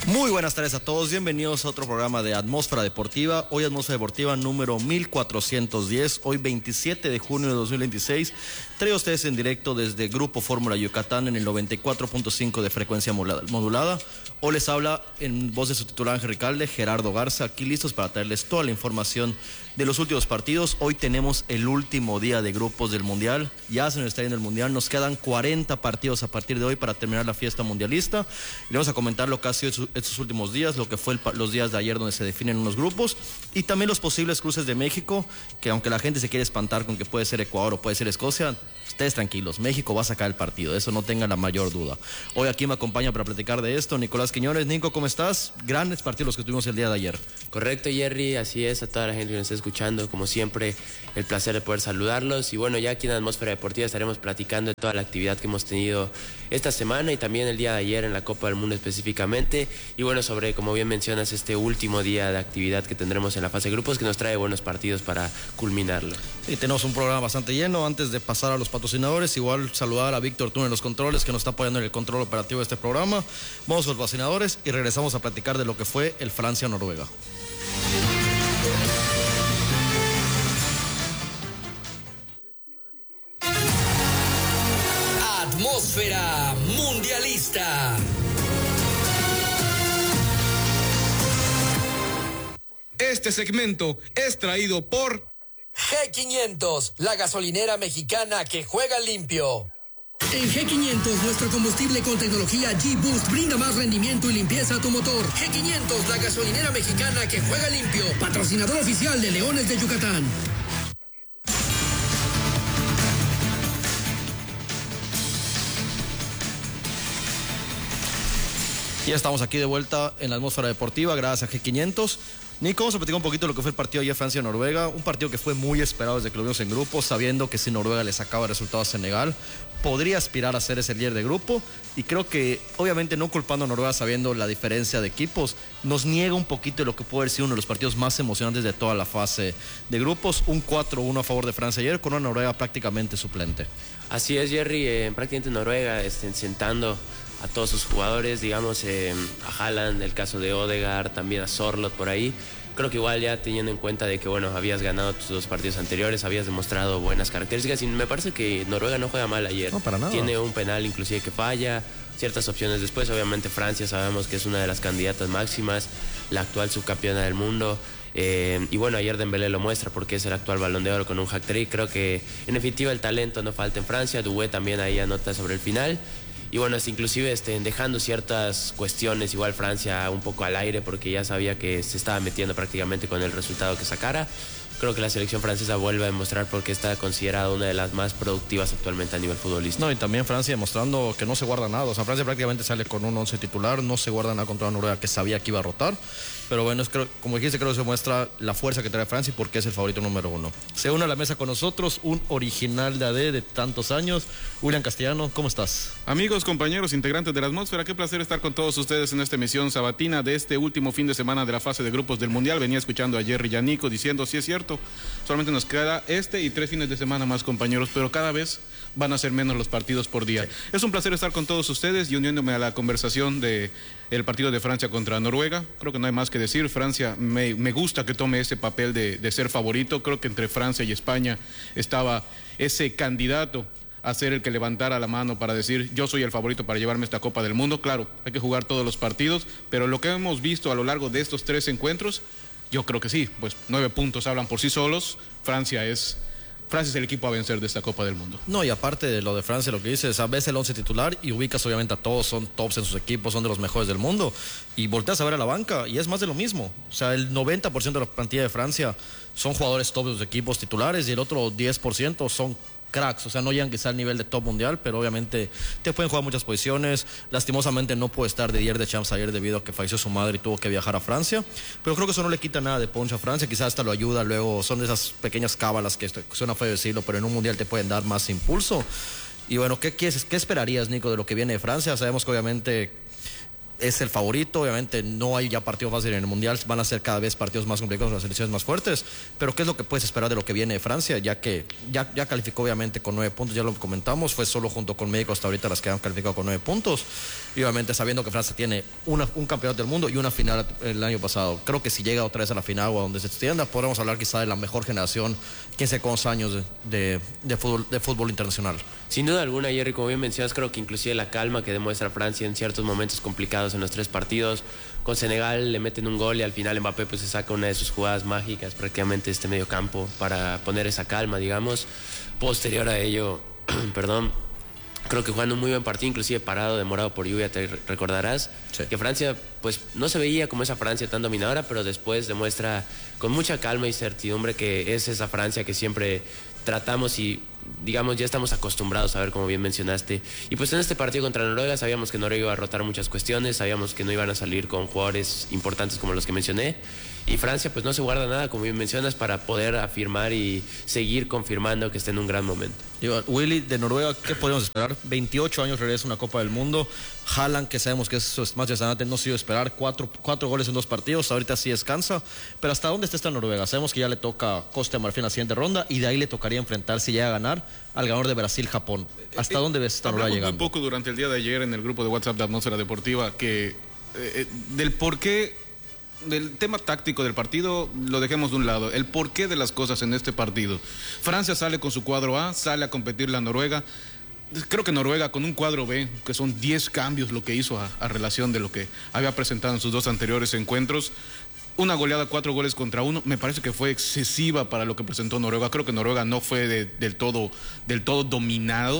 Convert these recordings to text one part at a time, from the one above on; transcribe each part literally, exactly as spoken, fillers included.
Muy buenas tardes a todos, bienvenidos a otro programa de Atmósfera Deportiva. Hoy Atmósfera Deportiva número mil cuatrocientos diez, hoy veintisiete de junio de dos mil veintiséis. Traigo a ustedes en directo desde Grupo Fórmula Yucatán en el noventa y cuatro punto cinco de frecuencia modulada. Hoy les habla en voz de su titular Ángel Ricalde, Gerardo Garza, aquí listos para traerles toda la información de los últimos partidos. Hoy tenemos el último día de grupos del Mundial, ya se nos está yendo el Mundial, nos quedan cuarenta partidos a partir de hoy para terminar la fiesta mundialista. Y vamos a comentar lo que ha sido estos últimos días, lo que fue el, los días de ayer donde se definen unos grupos y también los posibles cruces de México, que aunque la gente se quiere espantar con que puede ser Ecuador o puede ser Escocia, ustedes tranquilos, México va a sacar el partido, de eso no tengan la mayor duda. Hoy aquí me acompaña para platicar de esto Nicolás Quiñones. Nico, ¿cómo estás? Grandes partidos los que tuvimos el día de ayer. Correcto, Jerry, así es, a toda la gente que nos está escuchando, como siempre, el placer de poder saludarlos. Y bueno, ya aquí en Atmósfera Deportiva estaremos platicando de toda la actividad que hemos tenido esta semana y también el día de ayer en la Copa del Mundo específicamente. Y bueno, sobre, como bien mencionas, este último día de actividad que tendremos en la fase de grupos, que nos trae buenos partidos para culminarlo. Sí, tenemos un programa bastante lleno. Antes de pasar a los patrocinadores, igual saludar a Víctor Tún en los controles, que nos está apoyando en el control operativo de este programa. Vamos a los patrocinadores y regresamos a platicar de lo que fue el Francia-Noruega. Atmósfera mundialista. Este segmento es traído por G quinientos, la gasolinera mexicana que juega limpio. En G quinientos, nuestro combustible con tecnología G-Boost brinda más rendimiento y limpieza a tu motor. G quinientos, la gasolinera mexicana que juega limpio. Patrocinador oficial de Leones de Yucatán. Ya estamos aquí de vuelta en la Atmósfera Deportiva, gracias a G quinientos. Nico, vamos a platicar un poquito de lo que fue el partido ayer Francia-Noruega, un partido que fue muy esperado desde que lo vimos en grupo, sabiendo que si Noruega le sacaba el resultado a Senegal, podría aspirar a ser ese líder de grupo, y creo que, obviamente no culpando a Noruega sabiendo la diferencia de equipos, nos niega un poquito de lo que puede haber sido uno de los partidos más emocionantes de toda la fase de grupos, un cuatro uno a favor de Francia ayer, con una Noruega prácticamente suplente. Así es, Jerry, eh, prácticamente Noruega este, sentando a todos sus jugadores, digamos, eh, a Haaland, el caso de Odegaard, también a Sorloth por ahí. Creo que igual ya teniendo en cuenta de que, bueno, habías ganado tus dos partidos anteriores, habías demostrado buenas características y me parece que Noruega no juega mal ayer. No, para nada. Tiene un penal inclusive que falla, ciertas opciones después. Obviamente Francia sabemos que es una de las candidatas máximas, la actual subcampeona del mundo. Eh, y bueno, ayer Dembélé lo muestra porque es el actual Balón de Oro con un hat-trick. Creo que en definitiva el talento no falta en Francia. Doué también ahí anota sobre el final. Y bueno, inclusive este, dejando ciertas cuestiones, igual Francia un poco al aire porque ya sabía que se estaba metiendo prácticamente con el resultado que sacara. Creo que la selección francesa vuelve a demostrar por qué está considerada una de las más productivas actualmente a nivel futbolístico. No, y también Francia demostrando que no se guarda nada. O sea, Francia prácticamente sale con un once titular, no se guarda nada contra una Noruega que sabía que iba a rotar. Pero bueno, es, creo, como dijiste, creo que se muestra la fuerza que trae Francia y por qué es el favorito número uno. Se une a la mesa con nosotros un original de A D de tantos años, William Castellano. ¿Cómo estás? amigos, compañeros, integrantes de la Atmósfera. Qué placer estar con todos ustedes en esta emisión sabatina de este último fin de semana de la fase de grupos del Mundial. Venía escuchando a Jerry y a Nico diciendo, sí es cierto, solamente nos queda este y tres fines de semana más, compañeros, pero cada vez van a ser menos los partidos por día. Sí. Es un placer estar con todos ustedes y uniéndome a la conversación de el partido de Francia contra Noruega. Creo que no hay más que decir. Francia me, me gusta que tome ese papel de, de ser favorito. Creo que entre Francia y España estaba ese candidato a ser el que levantara la mano para decir yo soy el favorito para llevarme esta Copa del Mundo. Claro, hay que jugar todos los partidos, pero lo que hemos visto a lo largo de estos tres encuentros, yo creo que sí, pues nueve puntos hablan por sí solos. Francia es Francia es el equipo a vencer de esta Copa del Mundo. No, y aparte de lo de Francia, lo que dices, ves el once titular y ubicas obviamente a todos, son tops en sus equipos, son de los mejores del mundo, y volteas a ver a la banca y es más de lo mismo. O sea, el noventa por ciento de la plantilla de Francia son jugadores top de sus equipos titulares y el otro diez por ciento son cracks, o sea, no llegan quizá al nivel de top mundial, pero obviamente te pueden jugar muchas posiciones. Lastimosamente no puede estar de Didier Deschamps ayer debido a que falleció su madre y tuvo que viajar a Francia, pero creo que eso no le quita nada de punch a Francia, quizás hasta lo ayuda luego, son de esas pequeñas cábalas que suena feo decirlo, pero en un mundial te pueden dar más impulso. Y bueno, ¿qué, qué, qué esperarías, Nico, de lo que viene de Francia? Sabemos que obviamente es el favorito, obviamente no hay ya partido fácil en el Mundial, van a ser cada vez partidos más complicados, las selecciones más fuertes, pero ¿qué es lo que puedes esperar de lo que viene de Francia? Ya que ya, ya calificó obviamente con nueve puntos, ya lo comentamos, fue solo junto con México hasta ahorita las que han calificado con nueve puntos, y obviamente sabiendo que Francia tiene una, un campeonato del mundo y una final el año pasado. Creo que si llega otra vez a la final o a donde se extienda, podemos hablar quizá de la mejor generación que hace once años de, de, de, fútbol, de fútbol internacional. Sin duda alguna, Jerry, como bien mencionas, creo que inclusive la calma que demuestra Francia en ciertos momentos complicados en los tres partidos. Con Senegal le meten un gol y al final Mbappé pues se saca una de sus jugadas mágicas prácticamente de este medio campo para poner esa calma, digamos. Posterior a ello, perdón, creo que jugando un muy buen partido, inclusive parado, demorado por lluvia, te recordarás, sí. Que Francia pues no se veía como esa Francia tan dominadora, pero después demuestra con mucha calma y certidumbre que es esa Francia que siempre tratamos y digamos ya estamos acostumbrados a ver, como bien mencionaste. Y pues en este partido contra Noruega sabíamos que Noruega iba a rotar muchas cuestiones, sabíamos que no iban a salir con jugadores importantes como los que mencioné, y Francia pues no se guarda nada, como bien mencionas, para poder afirmar y seguir confirmando que está en un gran momento. Digo, Willy, de Noruega, ¿qué podemos esperar? veintiocho años regresa una Copa del Mundo. Haaland, que sabemos que eso es más desganante, no se iba a esperar. Cuatro, cuatro goles en dos partidos, ahorita sí descansa. Pero ¿hasta dónde está esta Noruega? Sabemos que ya le toca Costa de Marfil en la siguiente ronda y de ahí le tocaría enfrentar, si llega a ganar, al ganador de Brasil-Japón. ¿Hasta eh, dónde ves esta Noruega llegando? Un poco durante el día de ayer en el grupo de WhatsApp de Atmósfera Deportiva que eh, del por qué, del tema táctico del partido lo dejemos de un lado, el porqué de las cosas en este partido. Francia sale con su cuadro A, sale a competir la Noruega. Creo que Noruega con un cuadro B, que son diez cambios lo que hizo a, a relación de lo que había presentado en sus dos anteriores encuentros. Una goleada, cuatro goles contra uno, me parece que fue excesiva para lo que presentó Noruega. Creo que Noruega no fue de, del, todo, del todo dominado.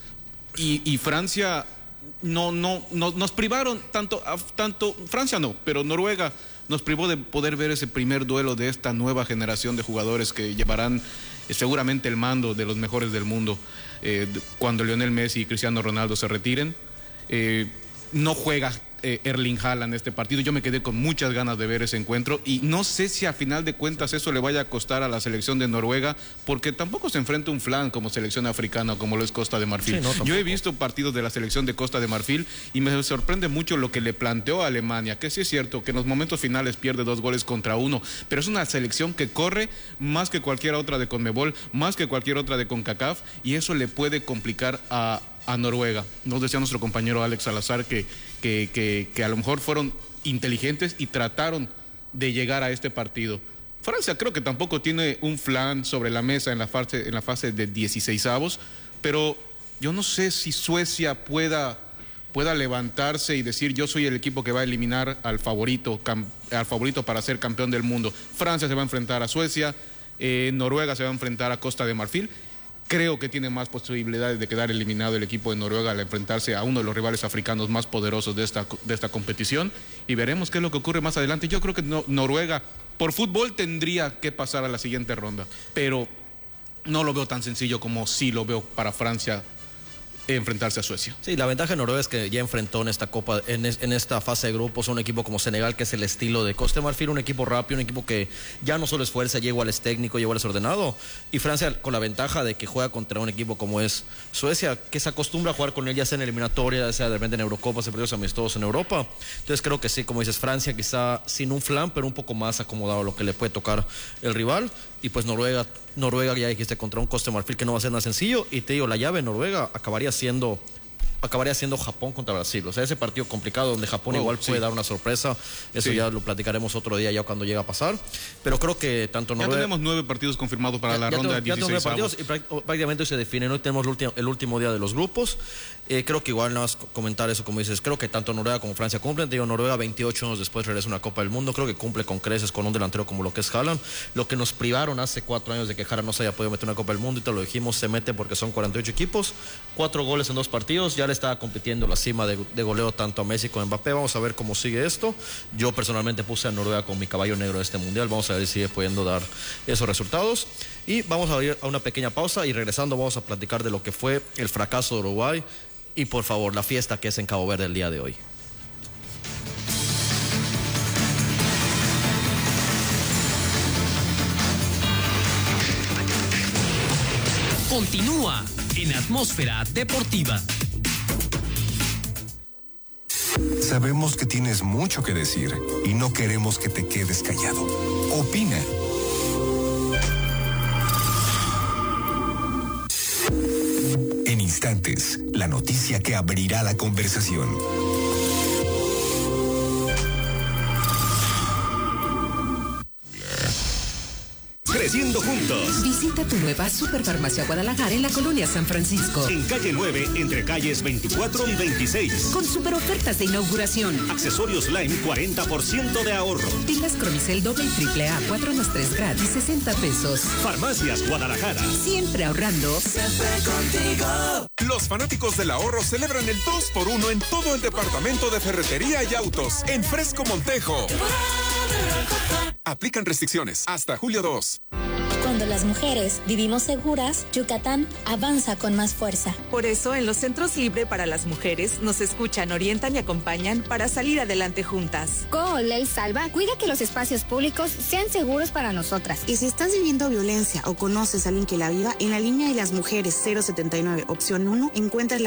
Y, y Francia no, no, no, nos privaron, tanto, tanto, Francia no, pero Noruega nos privó de poder ver ese primer duelo de esta nueva generación de jugadores que llevarán eh, seguramente el mando de los mejores del mundo eh, cuando Lionel Messi y Cristiano Ronaldo se retiren. Eh, no juega eh, Erling Haaland este partido. Yo me quedé con muchas ganas de ver ese encuentro y no sé si a final de cuentas eso le vaya a costar a la selección de Noruega, porque tampoco se enfrenta un flan como selección africana como lo es Costa de Marfil. Sí, no, yo he visto partidos de la selección de Costa de Marfil y me sorprende mucho lo que le planteó a Alemania, que sí es cierto que en los momentos finales pierde dos goles contra uno, pero es una selección que corre más que cualquier otra de Conmebol, más que cualquier otra de CONCACAF, y eso le puede complicar a a Noruega. Nos decía nuestro compañero Alex Salazar que, que, que, que a lo mejor fueron inteligentes y trataron de llegar a este partido. Francia creo que tampoco tiene un flan sobre la mesa en la fase, en la fase de dieciseisavos, pero yo no sé si Suecia pueda, pueda levantarse y decir yo soy el equipo que va a eliminar al favorito, cam, al favorito para ser campeón del mundo. Francia se va a enfrentar a Suecia, eh, Noruega se va a enfrentar a Costa de Marfil. Creo que tiene más posibilidades de quedar eliminado el equipo de Noruega al enfrentarse a uno de los rivales africanos más poderosos de esta, de esta competición, y veremos qué es lo que ocurre más adelante. Yo creo que no, Noruega por fútbol tendría que pasar a la siguiente ronda, pero no lo veo tan sencillo como sí lo veo para Francia enfrentarse a Suecia. Sí, la ventaja de Noruega es que ya enfrentó en esta copa, en, es, en esta fase de grupos, un equipo como Senegal, que es el estilo de Costa de Marfil, un equipo rápido, un equipo que ya no solo es fuerza, ya igual es técnico, ya igual es ordenado, y Francia con la ventaja de que juega contra un equipo como es Suecia, que se acostumbra a jugar con él ya sea en eliminatoria, ya sea de repente en Eurocopas, en partidos amistosos en Europa. Entonces creo que sí, como dices, Francia quizá sin un flan, pero un poco más acomodado a lo que le puede tocar el rival. Y pues Noruega, Noruega ya dijiste contra un Costa de Marfil que no va a ser nada sencillo, y te digo, la llave de Noruega acabaría siendo acabaría siendo Japón contra Brasil. O sea, ese partido complicado donde Japón oh, igual sí. puede dar una sorpresa, eso sí. ya lo platicaremos otro día ya cuando llegue a pasar. Pero creo que tanto Noruega... Ya tenemos nueve partidos confirmados para ya, la ya ronda tengo, de dieciséis partidos y prácticamente se definen. Hoy tenemos el último, el último día de los grupos. Eh, creo que igual nada más comentar eso, como dices, creo que tanto Noruega como Francia cumplen. Te digo, Noruega veintiocho años después regresa una Copa del Mundo, creo que cumple con creces con un delantero como lo que es Haaland. Lo que nos privaron hace cuatro años de que Haaland no se haya podido meter una Copa del Mundo, y te lo dijimos, se mete porque son cuarenta y ocho equipos, cuatro goles en dos partidos, ya le estaba compitiendo la cima de, de goleo tanto a Messi como a Mbappé. Vamos a ver cómo sigue esto. Yo personalmente puse a Noruega como mi caballo negro de este mundial, vamos a ver si sigue pudiendo dar esos resultados. Y vamos a ir a una pequeña pausa y regresando vamos a platicar de lo que fue el fracaso de Uruguay y por favor la fiesta que es en Cabo Verde el día de hoy. Continúa en Atmósfera Deportiva. Sabemos que tienes mucho que decir y no queremos que te quedes callado. Opina. En instantes, la noticia que abrirá la conversación. Creciendo juntos. Visita tu nueva Superfarmacia Guadalajara en la colonia San Francisco. En calle nueve, entre calles veinticuatro y veintiséis. Con super ofertas de inauguración. Accesorios Lime, cuarenta por ciento de ahorro. Pilas Cromicel doble y triple A, cuatro más tres gratis, sesenta pesos. Farmacias Guadalajara. Siempre ahorrando. Siempre contigo. Los fanáticos del ahorro celebran el dos por uno en todo el departamento de ferretería y autos. En Fresco Montejo. Aplican restricciones hasta julio dos. Cuando las mujeres vivimos seguras, Yucatán avanza con más fuerza. Por eso, en los Centros Libre para las Mujeres nos escuchan, orientan y acompañan para salir adelante juntas. Con Ley Salva, cuida que los espacios públicos sean seguros para nosotras. Y si estás viviendo violencia o conoces a alguien que la viva, en la línea de las mujeres cero setenta y nueve, opción uno, encuentras la